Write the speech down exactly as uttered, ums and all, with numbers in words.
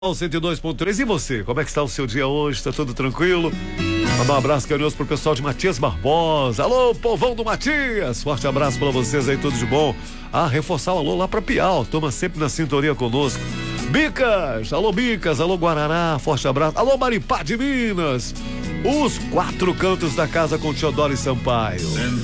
cento e dois ponto três. E você, como é que está o seu dia hoje? Está tudo tranquilo? Mandar um abraço carinhoso pro pessoal de Matias Barbosa. Alô, povão do Matias! Forte abraço para vocês aí, tudo de bom. Ah, reforçar o alô lá pra Piau, toma sempre na sintonia conosco. Bicas, alô Bicas, alô Guarará, forte abraço. Alô Maripá de Minas. Os quatro cantos da casa com Teodoro e Sampaio.